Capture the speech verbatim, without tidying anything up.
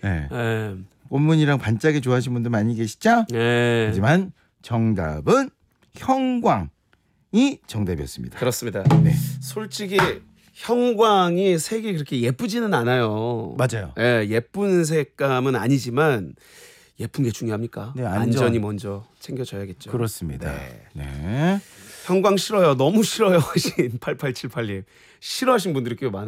네. 예. 꽃무늬랑 반짝이 좋아하시는 분들 많이 계시죠? 예. 하지만 정답은 형광이 정답이었습니다. 그렇습니다. 네. 솔직히 형광이 색이 그렇게 예쁘지는 않아요. 맞아요. 예, 예쁜 색감은 아니지만 예쁜 게 중요합니까? 네, 안전. 안전이 먼저 챙겨줘야겠죠. 그렇습니다. 네. 네. 형광 싫어요. 너무 싫어요 하신 팔팔칠팔 님. 싫어하신 분들이 꽤 많아요.